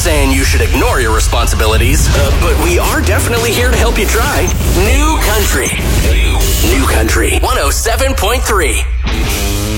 saying you should ignore your responsibilities, but we are definitely here to help you try. New Country. New Country 107.3.